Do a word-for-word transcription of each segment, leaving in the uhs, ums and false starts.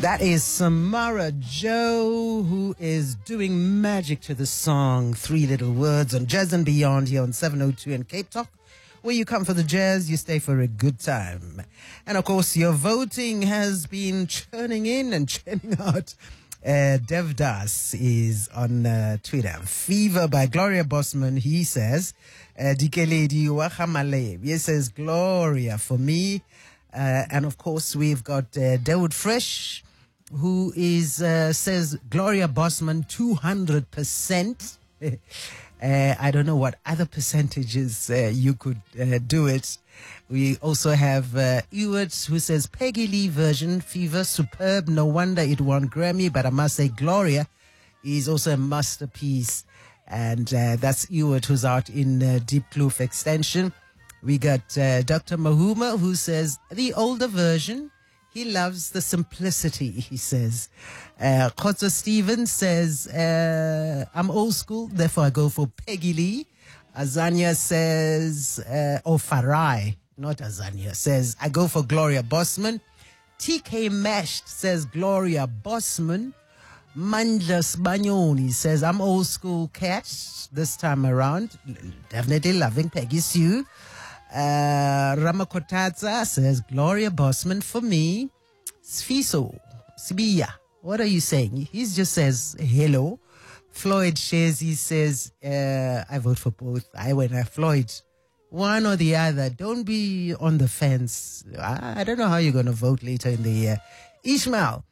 That is Samara Joe, who is doing magic to the song Three Little Words on Jazz and Beyond here on seven oh two in Cape Talk. Where you come for the jazz, you stay for a good time. And of course, your voting has been churning in and churning out. Uh, Devdas is on uh, Twitter. Fever by Gloria Bossman. He says, uh, Dikeledi Wahamale. He says, Gloria for me. Uh, and of course, we've got uh, Dawood Fresh, who is uh, says Gloria Bossman two hundred percent. uh, I don't know what other percentages uh, you could uh, do it. We also have uh, Ewart, who says Peggy Lee version, Fever, superb. No wonder it won Grammy, but I must say Gloria is also a masterpiece. And uh, that's Ewart, who's out in uh, Deep Kloof Extension. We got uh, Doctor Mahuma, who says the older version. He loves the simplicity, he says. Uh, Khotso Stevens says, uh, I'm old school, therefore I go for Peggy Lee. Azania says, uh, oh, Farai, not Azania, says, I go for Gloria Bossman. T K Mashed says, Gloria Bossman. Mandla Sbanyoni says, I'm old school cat this time around. Definitely loving Peggy Sue. Uh, Ramakotatsa says, Gloria Bossman for me. Sfiso, Sibiya, what are you saying? He just says, hello. Floyd Shezi says, uh, I vote for both. I went at Floyd. One or the other. Don't be on the fence. I, I don't know how you're going to vote later in the year. Ishmael.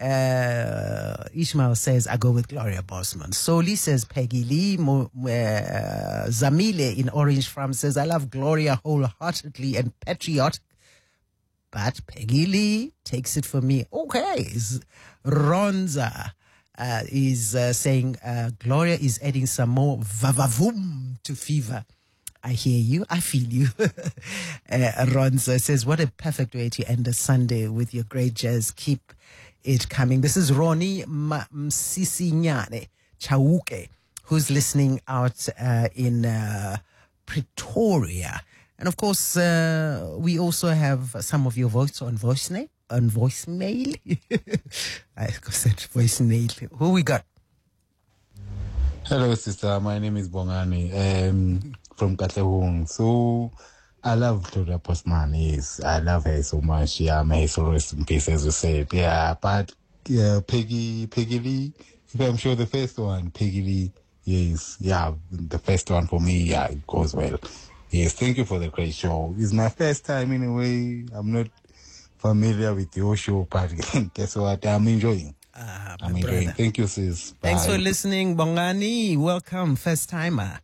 Uh, Ishmael says, I go with Gloria Bossman. Soli says, Peggy Lee. Mo, uh, Zamile in Orange Farm says, I love Gloria wholeheartedly and patriotic, but Peggy Lee takes it for me. Okay. Ronza uh, is uh, saying, uh, Gloria is adding some more vavavoom to Fever. I hear you. I feel you. uh, Ronza says, what a perfect way to end a Sunday with your great jazz. Keep it coming. This is Ronnie Msisinyane Chauke, who's listening out uh, in uh, Pretoria. And of course, uh, we also have some of your votes on voicemail. On voicemail. I said voicemail. Who we got? Hello, sister. My name is Bongani um, from Katlehong. So, I love Gloria Bossman. Yes, I love her so much. Yeah, may her rest in peace, as you said. Yeah, but yeah, Peggy, Peggy Lee. If I'm sure the first one, Peggy Lee. Yes, yeah, the first one for me. Yeah, it goes well. Yes, thank you for the great show. It's my first time anyway. I'm not familiar with your show, but guess what? I'm enjoying. Ah, I'm enjoying. brother. Thank you, sis. Bye. Thanks for listening, Bongani. Welcome, first timer.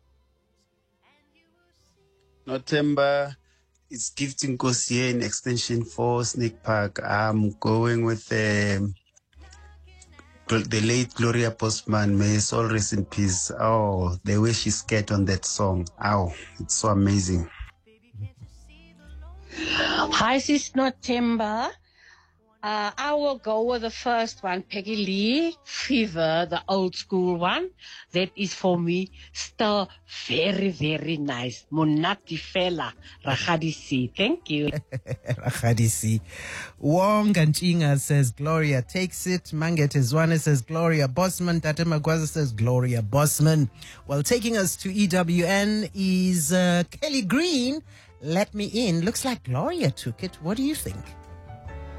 Notemba is gifting Kosie in extension for Snake Park. I'm going with the, the late Gloria Bossman. May his soul rest in peace. Oh, the way she scat on that song. Oh, it's so amazing. Hi, sis Notemba. Uh, I will go with the first one, Peggy Lee, Fever, the old school one. That is for me still very, very nice. Monati fela, Rachadisi. Thank you. Rachadisi. Wong Ganchinga says Gloria takes it. Mangete Zwane says Gloria Bossman. Tate Magwaza says Gloria Bossman. Well, taking us to E W N is uh, Kelly Green. Let Me In. Looks like Gloria took it. What do you think?